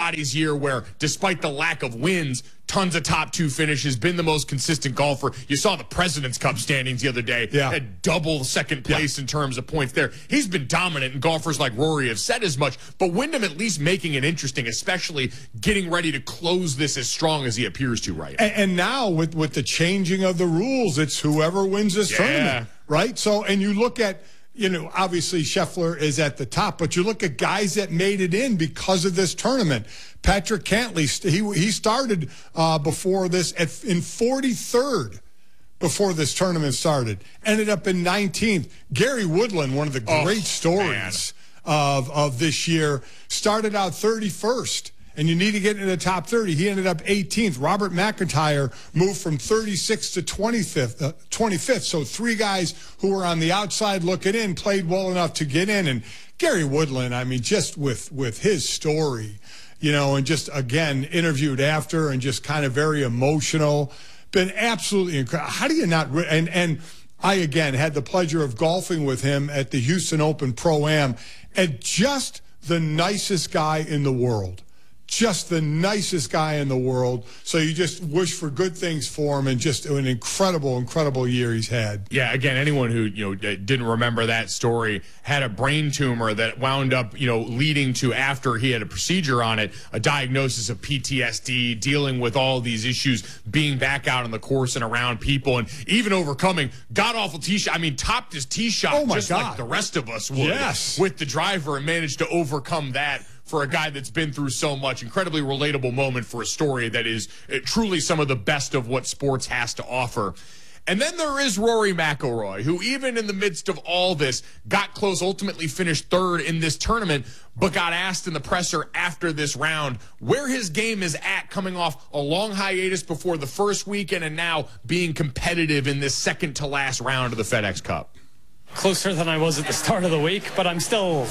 Scotty's year where, despite the lack of wins, tons of top two finishes, been the most consistent golfer. You saw the President's Cup standings the other day. Had double second place in terms of points there. He's been dominant, and golfers like Rory have said as much. But Wyndham at least making it interesting, especially getting ready to close this as strong as he appears to right now. And now with the changing of the rules, it's whoever wins this tournament, right? So, and you look at, obviously Scheffler is at the top, but you look at guys that made it in because of this tournament. Patrick Cantley, he started before this in 43rd before this tournament started. Ended up in 19th. Gary Woodland, one of the great stories of this year, started out 31st. And you need to get into the top 30. He ended up 18th. Robert McIntyre moved from 36th to 25th. So three guys who were on the outside looking in played well enough to get in. And Gary Woodland, I mean, just with his story, and just, again, interviewed after and just kind of very emotional. Been absolutely incredible. How do you not – and I, again, had the pleasure of golfing with him at the Houston Open Pro-Am, and just the nicest guy in the world. Just the nicest guy in the world. So you just wish for good things for him, and just an incredible, incredible year he's had. Yeah, again, anyone who didn't remember that story, had a brain tumor that wound up leading to, after he had a procedure on it, a diagnosis of PTSD, dealing with all these issues, being back out on the course and around people, and even overcoming god-awful tee shot. I mean, topped his tee shot like the rest of us would with the driver, and managed to overcome that. For a guy that's been through so much, incredibly relatable moment for a story that is truly some of the best of what sports has to offer. And then there is Rory McIlroy, who even in the midst of all this got close, ultimately finished third in this tournament, but got asked in the presser after this round where his game is at, coming off a long hiatus before the first weekend and now being competitive in this second to last round of the FedEx Cup. Closer than I was at the start of the week, but I'm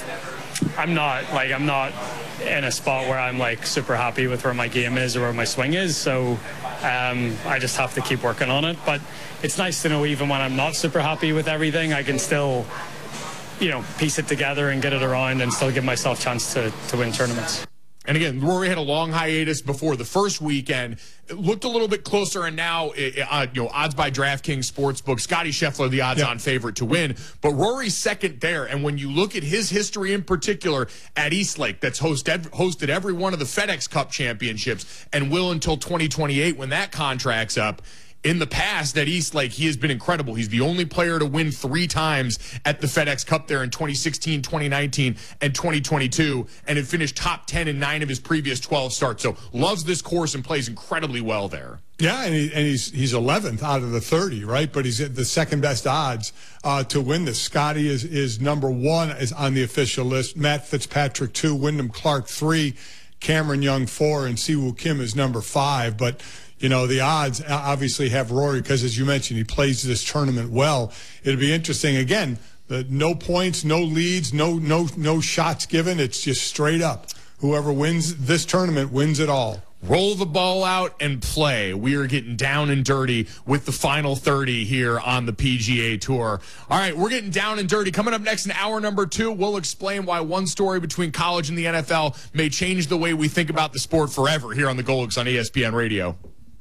not in a spot where I'm super happy with where my game is or where my swing is. So I just have to keep working on it. But it's nice to know even when I'm not super happy with everything, I can still, piece it together and get it around and still give myself a chance to win tournaments. And again, Rory had a long hiatus before the first weekend. It looked a little bit closer, and now, odds by DraftKings Sportsbook, Scotty Scheffler, the odds-on favorite to win. But Rory's second there, and when you look at his history in particular at Eastlake, that's hosted every one of the FedEx Cup championships and will until 2028 when that contract's up. In the past at Eastlake, he has been incredible. He's the only player to win 3 times at the FedEx Cup there in 2016, 2019, and 2022, and had finished top 10 in 9 of his previous 12 starts. So loves this course and plays incredibly well there. Yeah, and he's 11th out of the 30, right? But he's at the second best odds to win this. Scotty is number 1 is on the official list. Matt Fitzpatrick 2, Wyndham Clark 3, Cameron Young 4, and Siwoo Kim is number 5. But the odds obviously have Rory because, as you mentioned, he plays this tournament well. It'll be interesting. Again, no points, no leads, no shots given. It's just straight up. Whoever wins this tournament wins it all. Roll the ball out and play. We are getting down and dirty with the final 30 here on the PGA Tour. All right, we're getting down and dirty. Coming up next in hour number 2, we'll explain why one story between college and the NFL may change the way we think about the sport forever here on the Golics on ESPN Radio.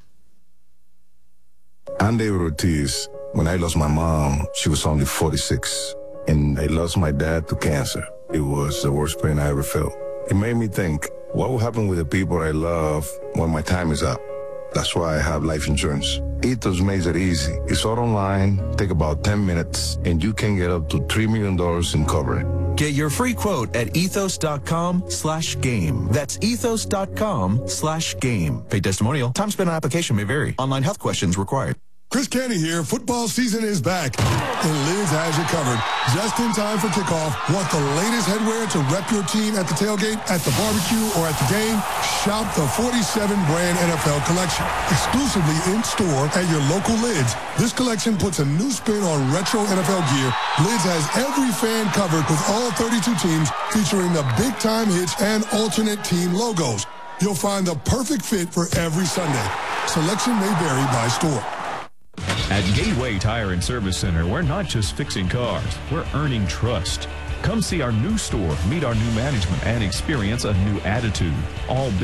I'm David Ortiz. When I lost my mom, she was only 46, and I lost my dad to cancer. It was the worst pain I ever felt. It made me think, what will happen with the people I love when my time is up? That's why I have life insurance. Ethos makes it easy. It's all online, take about 10 minutes, and you can get up to $3 million in coverage. Get your free quote at ethos.com/game. That's ethos.com/game. Paid testimonial. Time spent on application may vary. Online health questions required. Chris Canty here. Football season is back, and Liz has you covered. Just in time for kickoff. Want the latest headwear to rep your team at the tailgate, at the barbecue, or at the game? Shop the 47-brand NFL collection. Exclusively in-store at your local Lids. This collection puts a new spin on retro NFL gear. Lids has every fan covered with all 32 teams, featuring the big-time hits and alternate team logos. You'll find the perfect fit for every Sunday. Selection may vary by store. At Gateway Tire and Service Center, we're not just fixing cars, we're earning trust. Come see our new store, meet our new management, and experience a new attitude. All